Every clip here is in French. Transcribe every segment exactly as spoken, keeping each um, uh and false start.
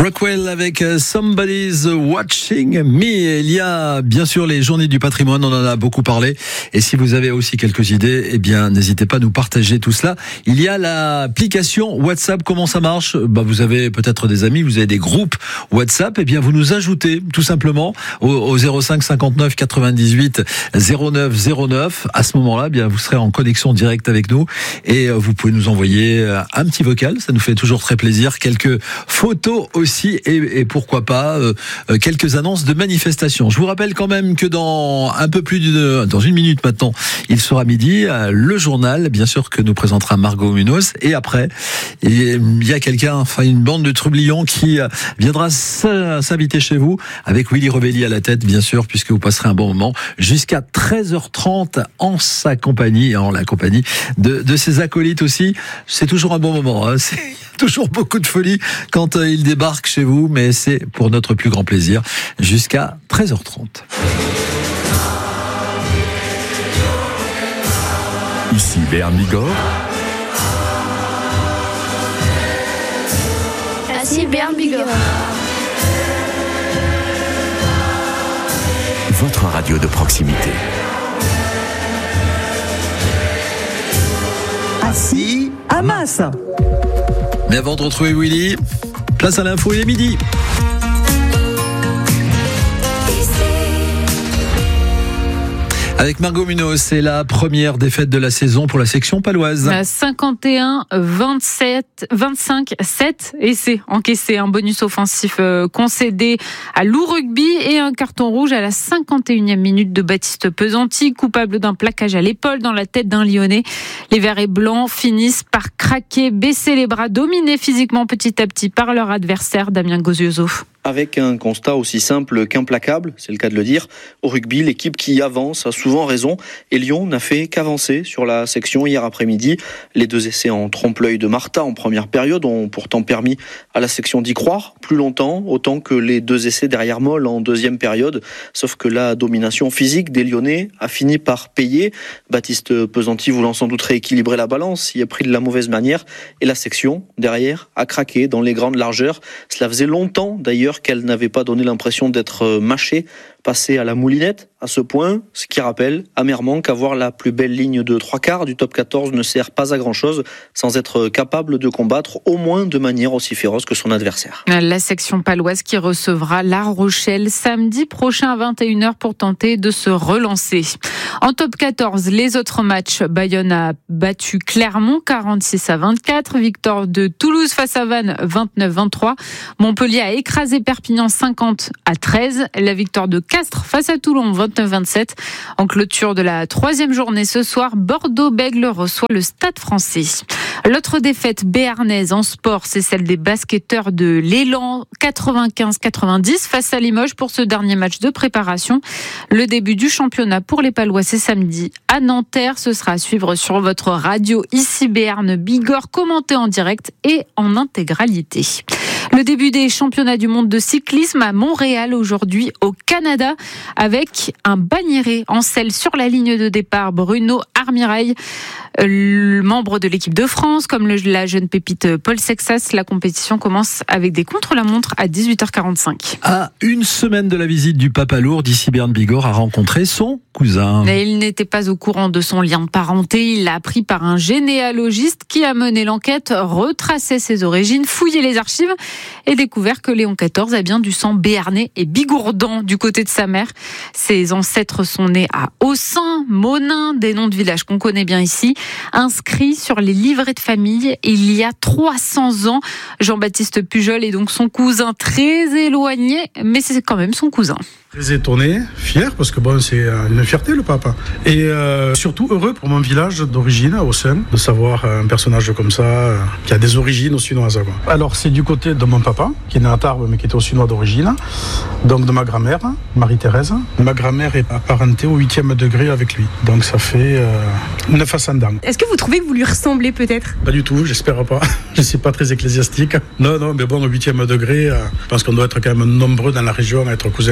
Rockwell avec Somebody's Watching Me. Il y a bien sûr les journées du patrimoine, on en a beaucoup parlé. Et si vous avez aussi quelques idées, eh bien n'hésitez pas à nous partager tout cela. Il y a l'application WhatsApp. Comment ça marche ? Bah, vous avez peut-être des amis, vous avez des groupes WhatsApp. Eh bien vous nous ajoutez tout simplement au, au zéro cinq cinquante-neuf quatre-vingt-dix-huit zéro neuf zéro neuf. À ce moment-là, eh bien vous serez en connexion directe avec nous et vous pouvez nous envoyer un petit vocal. Ça nous fait toujours très plaisir. Quelques photos aussi et, et pourquoi pas euh, quelques annonces de manifestations. Je vous rappelle quand même que dans un peu plus de dans une minute maintenant, il sera midi, euh, le journal bien sûr que nous présentera Margot Munoz et après il y a quelqu'un, enfin une bande de trublions qui euh, viendra s'inviter chez vous avec Willy Rebelli à la tête bien sûr puisque vous passerez un bon moment jusqu'à treize heures trente en sa compagnie, en la compagnie de, de ses acolytes aussi. C'est toujours un bon moment, hein. C'est toujours beaucoup de folie quand euh, il débarque chez vous, mais c'est pour notre plus grand plaisir jusqu'à treize heures trente. Ici Béarn Bigorre. Ici Béarn Bigorre. Votre radio de proximité. Assis à Masse. Mais avant de retrouver Willy, place à l'info, il est midi. Avec Margot Munoz, c'est la première défaite de la saison pour la section paloise. cinquante et un vingt-sept, vingt-cinq sept essais encaissés, un bonus offensif concédé à Loup Rugby et un carton rouge à la cinquante et unième minute de Baptiste Pesanti, coupable d'un plaquage à l'épaule dans la tête d'un Lyonnais. Les Verts et Blancs finissent par craquer, baisser les bras, dominés physiquement petit à petit par leur adversaire Damien Gozioso. Avec un constat aussi simple qu'implacable, c'est le cas de le dire. Au rugby, l'équipe qui avance a souvent raison et Lyon n'a fait qu'avancer sur la section hier après-midi. Les deux essais en trompe-l'œil de Martha en première période ont pourtant permis à la section d'y croire plus longtemps, autant que les deux essais derrière Moll en deuxième période. Sauf que la domination physique des Lyonnais a fini par payer. Baptiste Pesanti voulant sans doute rééquilibrer la balance, y a pris de la mauvaise manière et la section, derrière, a craqué dans les grandes largeurs. Cela faisait longtemps d'ailleurs qu'elle n'avait pas donné l'impression d'être mâchée, passée à la moulinette à ce point, ce qui rappelle amèrement qu'avoir la plus belle ligne de trois quarts du top quatorze ne sert pas à grand chose sans être capable de combattre au moins de manière aussi féroce que son adversaire. La section paloise qui recevra La Rochelle samedi prochain à vingt et une heures pour tenter de se relancer. En top quatorze, les autres matchs, Bayonne a battu Clermont quarante-six à vingt-quatre, victoire de Toulouse face à Vannes vingt-neuf à vingt-trois, Montpellier a écrasé Perpignan cinquante à treize, la victoire de Castres face à Toulon vingt-neuf à vingt-sept. En clôture de la troisième journée ce soir, Bordeaux-Bègles reçoit le Stade français. L'autre défaite béarnaise en sport, c'est celle des basketteurs de l'Élan quatre-vingt-quinze à quatre-vingt-dix face à Limoges pour ce dernier match de préparation. Le début du championnat pour les Palois, c'est samedi à Nanterre. Ce sera à suivre sur votre radio ici Béarn Bigorre, commenté en direct et en intégralité. Le début des championnats du monde de cyclisme à Montréal aujourd'hui au Canada avec un Bagnéret en selle sur la ligne de départ. Bruno Armirail, le membre de l'équipe de France, comme le, la jeune pépite Paul Sexas. La compétition commence avec des contre-la-montre à dix-huit heures quarante-cinq. À une semaine de la visite du Papa Lourd, d'ici Béarn Bigorre a rencontré son cousin. Et il n'était pas au courant de son lien de parenté. Il l'a appris par un généalogiste qui a mené l'enquête, retracé ses origines, fouillé les archives et découvert que Léon quatorze a bien du sang béarnais et bigourdan du côté de sa mère. Ses ancêtres sont nés à Aussin, Monin, des noms de villages qu'on connaît bien ici, inscrits sur les livrets de famille il y a trois cents ans. Jean-Baptiste Pujol est donc son cousin très éloigné, mais c'est quand même son cousin. Très étonné, fier, parce que bon, c'est une fierté le papa. Et euh, surtout heureux pour mon village d'origine, à Aussin, de savoir un personnage comme ça, euh, qui a des origines aussinoises. Quoi. Alors c'est du côté de mon papa, qui est né à Tarbes, mais qui était aussinois d'origine. Donc de ma grand-mère, Marie-Thérèse. Ma grand-mère est apparentée au huitième degré avec lui. Donc ça fait euh, neuf ascendants. Est-ce que vous trouvez que vous lui ressemblez peut-être ? Pas du tout, j'espère pas. Je ne suis pas très ecclésiastique. Non, non, mais bon, au huitième degré, euh, je pense qu'on doit être quand même nombreux dans la région à être cousins avec lui.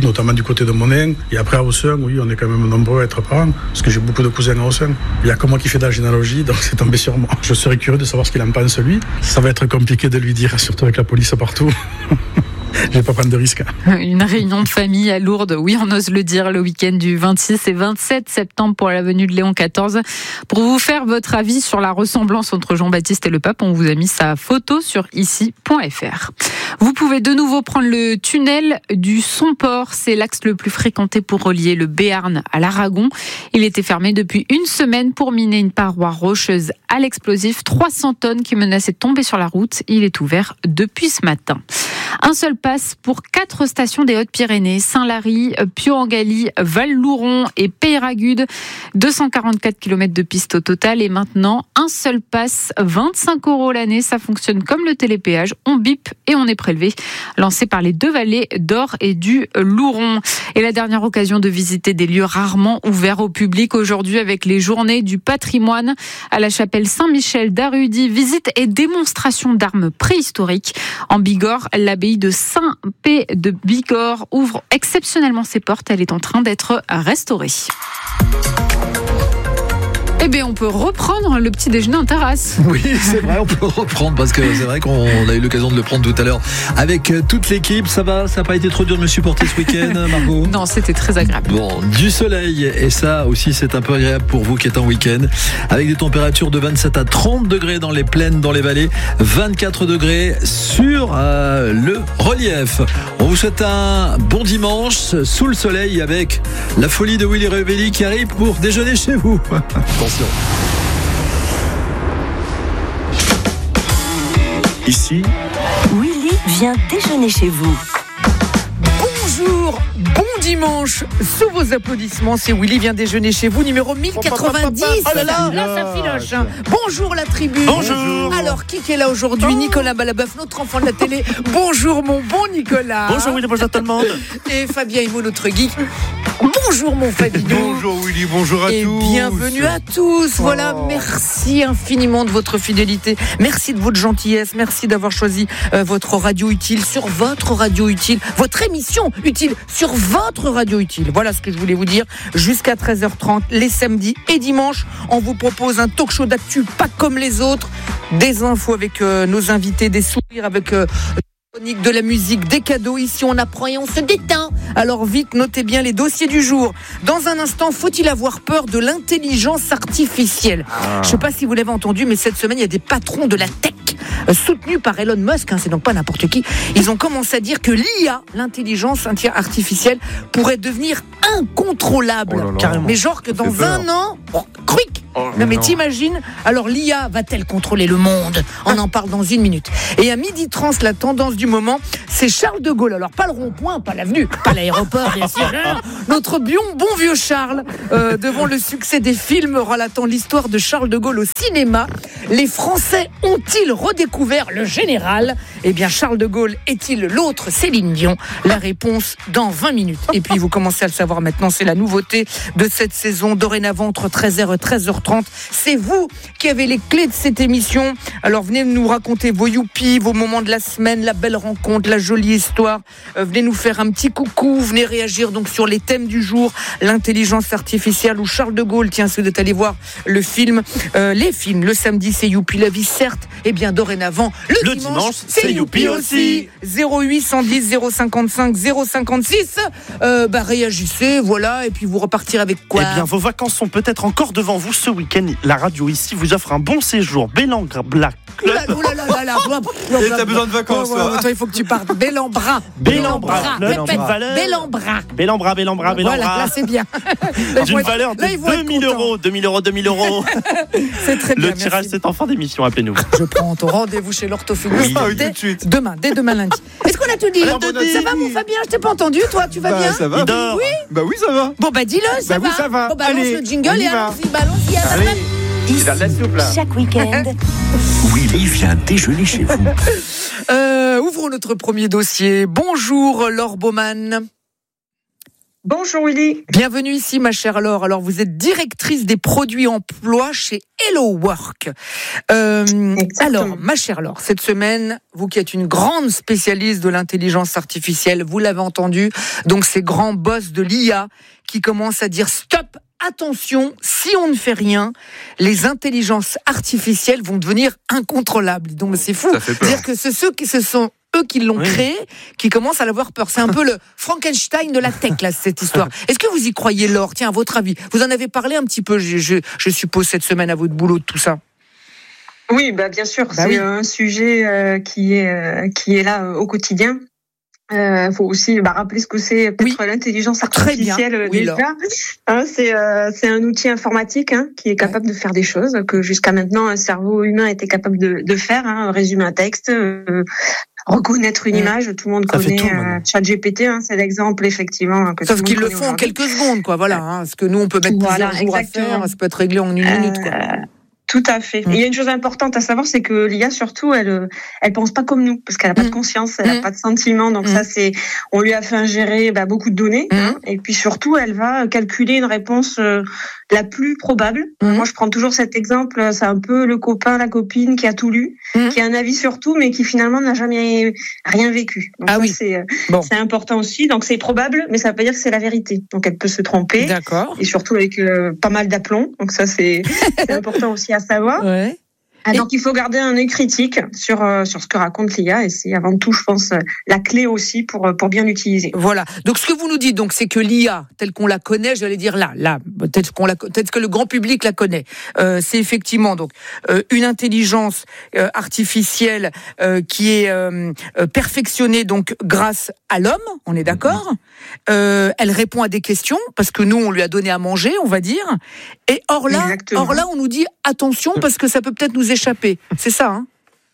notamment du côté de Monin. Et après à Haussant, oui, on est quand même nombreux à être parents, parce que j'ai beaucoup de cousins à Haussant. Il n'y a que moi qui fais de la généalogie, donc c'est tombé sur moi. Je serais curieux de savoir ce qu'il en pense lui. Ça va être compliqué de lui dire, surtout avec la police partout. Je vais pas prendre de risques. Une réunion de famille à Lourdes, oui, on ose le dire, le week-end du vingt-six et vingt-sept septembre pour l'avenue de Léon quatorze. Pour vous faire votre avis sur la ressemblance entre Jean-Baptiste et le pape, on vous a mis sa photo sur ici point f r. Vous pouvez de nouveau prendre le tunnel du Somport. C'est l'axe le plus fréquenté pour relier le Béarn à l'Aragon. Il était fermé depuis une semaine pour miner une paroi rocheuse à l'explosif. trois cents tonnes qui menaçaient de tomber sur la route. Il est ouvert depuis ce matin. Un seul pass pour quatre stations des Hautes-Pyrénées, Saint-Lary, Pio-en-Galy, Val-Louron et Peyragudes. deux cent quarante-quatre kilomètres de piste au total et maintenant un seul pass, vingt-cinq euros l'année. Ça fonctionne comme le télépéage, on bip et on est prélevé. Lancé par les deux vallées d'Or et du Louron. Et la dernière occasion de visiter des lieux rarement ouverts au public aujourd'hui avec les journées du patrimoine à la chapelle Saint-Michel d'Arudy. Visite et démonstration d'armes préhistoriques. En Bigorre, l'abbaye de Saint-Pé de Bigorre ouvre exceptionnellement ses portes. Elle est en train d'être restaurée. Eh bien, on peut reprendre le petit déjeuner en terrasse. Oui, c'est vrai, on peut reprendre parce que c'est vrai qu'on a eu l'occasion de le prendre tout à l'heure avec toute l'équipe. Ça va, ça n'a pas été trop dur de me supporter ce week-end, Margot? Non, c'était très agréable. Bon, du soleil et ça aussi c'est un peu agréable pour vous qui êtes en week-end avec des températures de vingt-sept à trente degrés dans les plaines, dans les vallées, vingt-quatre degrés sur euh, le relief. On vous souhaite un bon dimanche sous le soleil avec la folie de Willy Revelli qui arrive pour déjeuner chez vous. Attention. Ici, Willy vient déjeuner chez vous. Bonjour, bon dimanche. Sous vos applaudissements, c'est Willy vient déjeuner chez vous, numéro mille quatre-vingt-dix. Oh là là, là ça filoche. Bonjour la tribu. Bonjour. Alors, qui est là aujourd'hui? Nicolas Balabeuf, notre enfant de la télé. Bonjour mon bon Nicolas. Bonjour Willy, bonjour tout le monde. Et Fabien Himo, notre geek. Bonjour mon Fabien. Bonjour Willy, bonjour à et tous. Et bienvenue à tous. Voilà, oh. Merci infiniment de votre fidélité. Merci de votre gentillesse. Merci d'avoir choisi euh, votre radio utile sur votre radio utile. Votre émission utile sur votre radio utile. Voilà ce que je voulais vous dire. Jusqu'à treize heures trente, les samedis et dimanches, on vous propose un talk show d'actu pas comme les autres. Des infos avec euh, nos invités, des sourires avec... Euh, de la musique, des cadeaux. Ici on apprend et on se détend. Alors vite, notez bien les dossiers du jour. Dans un instant, faut-il avoir peur de l'intelligence artificielle? ah. Je ne sais pas si vous l'avez entendu, mais cette semaine il y a des patrons de la tech euh, soutenus par Elon Musk, hein, c'est donc pas n'importe qui. Ils ont commencé à dire que l'I A, l'intelligence artificielle, pourrait devenir incontrôlable. Oh là là. Carrément. Mais genre que dans un an, oh, quick. Oh, non mais non. T'imagines? Alors l'I A va-t-elle contrôler le monde? On en parle dans une minute. Et à midi trente, la tendance du moment, c'est Charles de Gaulle. Alors pas le rond-point, pas l'avenue, pas l'aéroport, bien sûr. Notre bon, bon vieux Charles, euh, devant le succès des films relatant l'histoire de Charles de Gaulle au cinéma, les Français ont-ils redécouvert le général? Eh bien, Charles de Gaulle est-il l'autre Céline Dion? La réponse dans vingt minutes. Et puis, vous commencez à le savoir maintenant, c'est la nouveauté de cette saison. Dorénavant, entre treize heures et treize heures trente, c'est vous qui avez les clés de cette émission. Alors, venez nous raconter vos youpies, vos moments de la semaine, la belle rencontre, la jolie histoire. Euh, venez nous faire un petit coucou. Venez réagir donc sur les thèmes du jour. L'intelligence artificielle ou Charles de Gaulle. Tiens, si vous êtes allé voir le film, euh, les films, le samedi, c'est Youpi la vie, certes. Et bien, dorénavant, le, le dimanche, dimanche, c'est, c'est Youpi aussi. zéro huit cent dix zéro cinquante-cinq zéro cinquante-six. Euh, bah, réagissez, voilà. Et puis, vous repartirez avec quoi? Eh bien, vos vacances sont peut-être encore devant vous ce week-end. La radio ici vous offre un bon séjour. Bélangre Black Club. Oula, oula, oula, oula. Et t'as besoin de vacances, oh, ouais, toi, il faut que tu partes. Bélambra. Bélambra. Bélambra. Bélambra, Bélambra, Bélambra. Voilà, là, c'est bien. D'une valeur de deux mille euros. deux mille euros, deux mille euros. C'est très bien. Le tirage, c'est en fin d'émission. Appelez-nous. Je prends ton rendez-vous chez l'orthophoniste. Oui, dès, tout de suite. Demain, dès demain lundi. Est-ce qu'on a tout dit? Ça va, mon Fabien? Je t'ai pas entendu. Toi, tu vas bah, bien? Ça va. Oui. Bah oui, ça va. Bon, bah dis-le, ça bah va. Oui, ça va. Bon, balance allez, le jingle et allons-y, bah, allons-y. Allez. Ici, la soupe, là. chaque week-end. Willy vient déjeuner chez vous. euh, ouvrons notre premier dossier. Bonjour, Laure Baumann. Bonjour Willy. Bienvenue ici ma chère Laure. Alors vous êtes directrice des produits emploi chez Hello Work. Euh, alors ma chère Laure, cette semaine, vous qui êtes une grande spécialiste de l'intelligence artificielle, vous l'avez entendu, donc ces grands boss de l'I A qui commencent à dire stop, attention, si on ne fait rien, les intelligences artificielles vont devenir incontrôlables. Donc c'est fou. Dire que c'est ceux qui se sont eux qui l'ont oui. créé, qui commencent à l'avoir peur. C'est un peu le Frankenstein de la tech, là, cette histoire. Est-ce que vous y croyez, Laure ? Tiens, à votre avis, vous en avez parlé un petit peu, je, je, je suppose, cette semaine à votre boulot de tout ça. Oui, bah bien sûr, bah c'est oui. un sujet euh, qui est euh, qui est là euh, au quotidien. Il euh, faut aussi bah, rappeler ce que c'est peut-être oui. l'intelligence artificielle oui, déjà. Hein, c'est euh, c'est un outil informatique hein, qui est capable ouais. de faire des choses que jusqu'à maintenant un cerveau humain était capable de, de faire. Hein, résumer un texte, euh, reconnaître une mmh. image. Tout le monde ça connaît euh, ChatGPT. Hein, c'est l'exemple effectivement. Que Sauf qu'ils le font en quelques secondes, quoi. Voilà. Hein, parce que nous on peut mettre voilà, plusieurs jours à faire. Ça peut être réglé en une euh, minute, quoi. Tout à fait. Mmh. Et il y a une chose importante à savoir, c'est que l'I A surtout, elle, elle pense pas comme nous, parce qu'elle a pas mmh. de conscience, elle mmh. a pas de sentiments. Donc mmh. ça, c'est, on lui a fait ingérer bah, beaucoup de données, mmh. hein, et puis surtout, elle va calculer une réponse euh, la plus probable. Mmh. Moi, je prends toujours cet exemple. C'est un peu le copain, la copine qui a tout lu, mmh. qui a un avis sur tout, mais qui finalement n'a jamais rien vécu. Donc ah ça, oui. c'est, bon. c'est important aussi. Donc c'est probable, mais ça veut pas dire que c'est la vérité. Donc elle peut se tromper. D'accord. Et surtout avec euh, pas mal d'aplomb. Donc ça, c'est, c'est important aussi à savoir. Ouais. Ah, donc il faut garder un œil critique sur euh, sur ce que raconte l'I A et c'est avant tout, je pense, la clé aussi pour pour bien l'utiliser. Voilà. Donc ce que vous nous dites, donc c'est que l'I A telle qu'on la connaît, j'allais dire là, là, peut-être qu'on la, peut-être que le grand public la connaît. Euh, c'est effectivement donc euh, une intelligence euh, artificielle euh, qui est euh, perfectionnée donc grâce à l'homme. On est d'accord. Euh, elle répond à des questions parce que nous on lui a donné à manger, on va dire. Et or là, Exactement. or là, on nous dit attention parce que ça peut peut-être nous échapper. C'est ça, hein ?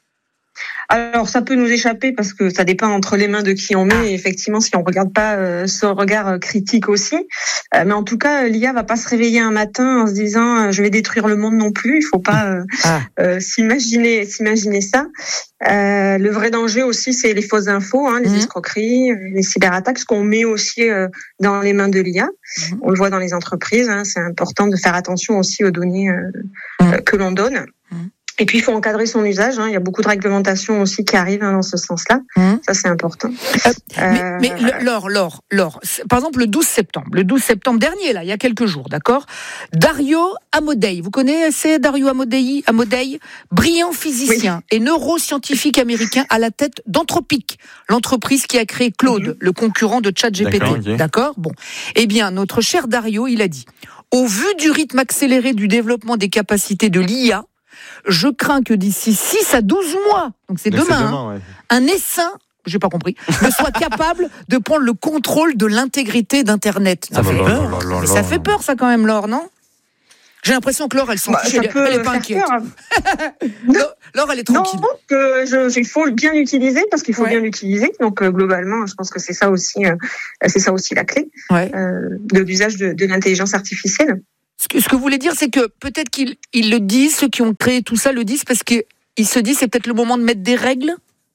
Alors, ça peut nous échapper parce que ça dépend entre les mains de qui on met. Et effectivement, si on regarde pas euh, ce regard critique aussi. Euh, mais en tout cas, l'I A va pas se réveiller un matin en se disant euh, je vais détruire le monde non plus. Il faut pas euh, ah. euh, s'imaginer, s'imaginer ça. Euh, le vrai danger aussi, c'est les fausses infos, hein, les mmh. escroqueries, les cyberattaques, ce qu'on met aussi euh, dans les mains de l'I A. Mmh. On le voit dans les entreprises. Hein, c'est important de faire attention aussi aux données euh, mmh. euh, que l'on donne. Mmh. Et puis, il faut encadrer son usage. Hein. Il y a beaucoup de réglementations aussi qui arrivent hein, dans ce sens-là. Mmh. Ça, c'est important. Euh, euh, mais, mais Laure, Laure, Laure, par exemple, le douze septembre, le douze septembre dernier, là, il y a quelques jours, d'accord ? Dario Amodei, vous connaissez Dario Amodei, Amodei, brillant physicien oui. et neuroscientifique américain à la tête d'Anthropic, l'entreprise qui a créé Claude, mmh. le concurrent de ChatGPT. D'accord, okay. d'accord ? Bon. Eh bien, notre cher Dario, il a dit, au vu du rythme accéléré du développement des capacités de l'I A, je crains que d'ici six à douze mois, donc c'est Mais demain, c'est demain hein, ouais. un essaim, j'ai pas compris, ne soit capable de prendre le contrôle de l'intégrité d'Internet. Ça, ça fait peur. Là, là, là, ça fait peur, ça quand même, Laure, non ? J'ai l'impression que Laure, elle s'en bah, fiche, elle, elle est pas inquiète. Laure, elle est tranquille. Non, que je, il faut bien l'utiliser parce qu'il faut ouais. bien l'utiliser. Donc euh, globalement, je pense que c'est ça aussi, euh, c'est ça aussi la clé ouais. euh, de l'usage de, de l'intelligence artificielle. Ce que, ce que vous voulez dire, c'est que peut-être qu'ils ils le disent, ceux qui ont créé tout ça le disent parce qu'ils se disent c'est peut-être le moment de mettre des règles.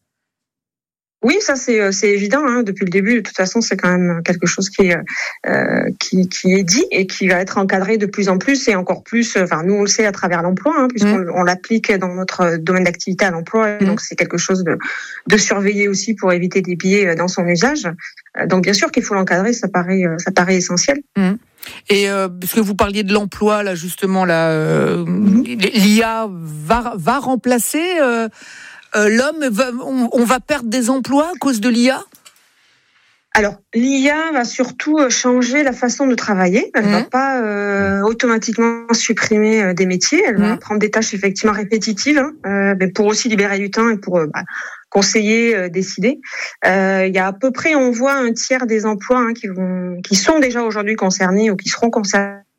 Oui, ça c'est c'est évident. Hein. Depuis le début, de toute façon, c'est quand même quelque chose qui est euh, qui qui est dit et qui va être encadré de plus en plus et encore plus. Enfin, nous on le sait à travers l'emploi, hein, puisqu'on mmh. on l'applique dans notre domaine d'activité à l'emploi. Mmh. Donc c'est quelque chose de de surveiller aussi pour éviter des biais dans son usage. Donc bien sûr qu'il faut l'encadrer, ça paraît ça paraît essentiel. Mmh. Et euh, parce que vous parliez de l'emploi là justement là, euh, mmh. l'I A va va remplacer. Euh, Euh, l'homme, va, on, on va perdre des emplois à cause de l'I A ? Alors, l'I A va surtout changer la façon de travailler. Elle ne mmh. va pas euh, automatiquement supprimer euh, des métiers. Elle mmh. va prendre des tâches effectivement répétitives, hein, euh, mais pour aussi libérer du temps et pour euh, bah, conseiller, euh, décider. Euh, il y a à peu près, on voit un tiers des emplois hein, qui vont, qui sont déjà aujourd'hui concernés ou qui seront concernés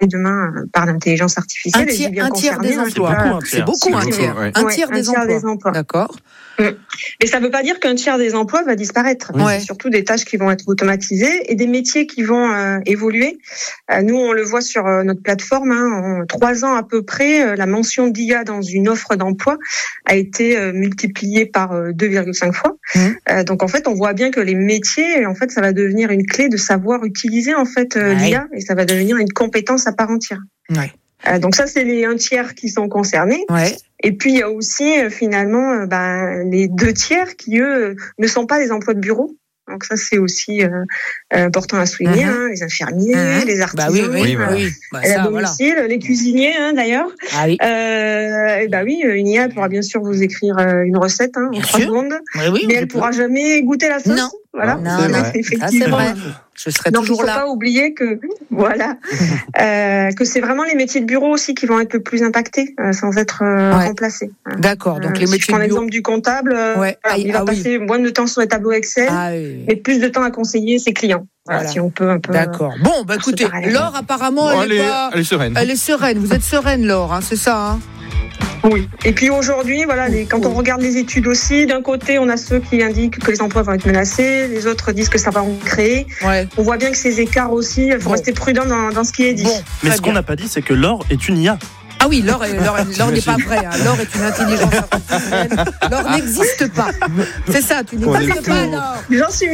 demain par l'intelligence artificielle. Un tiers, bien un tiers des hein, emplois. beaucoup, un C'est tiers. beaucoup, un tiers. Ouais, Un tiers, un des, tiers emplois. des emplois. D'accord. Et ça ne veut pas dire qu'un tiers des emplois va disparaître. Ouais. C'est surtout des tâches qui vont être automatisées et des métiers qui vont euh, évoluer. Euh, nous, on le voit sur euh, notre plateforme. Hein, en trois ans à peu près, euh, la mention d'I A dans une offre d'emploi a été euh, multipliée par euh, deux virgule cinq fois. Mmh. Euh, donc en fait, on voit bien que les métiers, en fait, ça va devenir une clé de savoir utiliser en fait euh, ouais. l'I A et ça va devenir une compétence à part entière. Ouais. Euh, donc ça, c'est les un tiers qui sont concernés. Ouais. Et puis il y a aussi euh, finalement euh, ben, les deux tiers qui eux ne sont pas des emplois de bureau. Donc ça c'est aussi euh, important à souligner. Mmh. Hein, les infirmiers, mmh. les artisans, bah oui, oui, euh, oui. Bah, à ça, domicile, voilà. Les cuisiniers hein, d'ailleurs. Ah oui. Euh, et bah oui, une I A pourra bien sûr vous écrire une recette hein, en trois secondes, oui, oui, mais elle peux. pourra jamais goûter la sauce. Non. Voilà, non, c'est non. vrai, effectivement. Ah, c'est vrai. Je serai Donc, toujours il faut là. pas oublier que voilà euh, que c'est vraiment les métiers de bureau aussi qui vont être le plus impactés euh, sans être euh, ouais. remplacés. D'accord. Donc euh, les si métiers je prends de bureau. l'exemple du comptable, euh, ouais. voilà, il va ah, passer oui. moins de temps sur les tableaux Excel, ah, oui. mais plus de temps à conseiller ses clients. Voilà, voilà. Si on peut un peu. D'accord. Bon, bah écoutez, Laure apparemment bon, elle, elle, est est pas... elle est sereine. Elle est sereine. Vous êtes sereine, Laure, hein, c'est ça. Hein Oui. Et puis aujourd'hui, voilà, les, quand on regarde les études aussi, d'un côté, on a ceux qui indiquent que les emplois vont être menacés, les autres disent que ça va en créer. Ouais. On voit bien que ces écarts aussi, il faut bon. rester prudent dans, dans ce qui est dit. Bon, mais ce qu'on n'a pas dit, c'est que Laure est une I A. Ah oui, Laure, Laure, Laure n'est pas vraie. Hein. Laure est une intelligence artificielle. Laure n'existe pas. C'est ça, tu n'existes pas, Laure. J'en suis.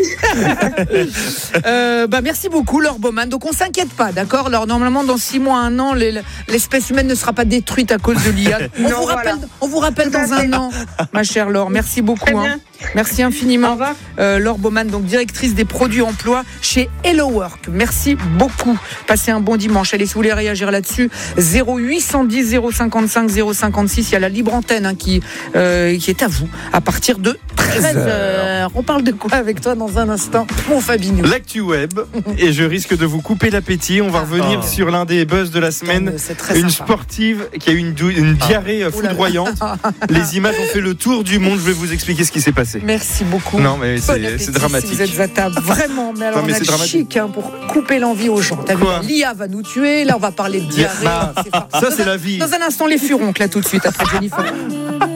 euh, bah, merci beaucoup, Laure Baumann. Donc on ne s'inquiète pas, d'accord, Laure. Normalement, dans six mois, un an, les, l'espèce humaine ne sera pas détruite à cause de l'I A. On, non, vous, rappelle, voilà. on vous rappelle dans un an, ma chère Laure. Merci beaucoup. Hein. Merci infiniment. Au revoir. Euh, Laure Baumann, donc directrice des produits emploi chez Hello Work. Merci beaucoup. Passez un bon dimanche. Allez, si vous voulez réagir là-dessus, zéro huit cent dix zéro cinquante-cinq zéro cinquante-six. Il y a la libre antenne hein, qui, euh, qui est à vous à partir de treize heures. On parle de quoi avec toi dans un instant, mon Fabinho? L'actu web. Et je risque de vous couper l'appétit. On va revenir oh. sur l'un des buzz de la semaine. Une sympa. sportive qui a eu une, dou- une diarrhée oh. foudroyante. Les images ont fait le tour du monde. Je vais vous expliquer ce qui s'est passé. Merci beaucoup. Non, mais c'est, c'est dramatique. Si vous êtes à table, vraiment. Mais alors, non, mais on a le chic hein, pour couper l'envie aux gens. T'as vu, l'I A va nous tuer. Là, on va parler de diarrhée. Bah, c'est pas... Ça, c'est la vie. Dans un instant, les furoncles, là, tout de suite, après Jennifer.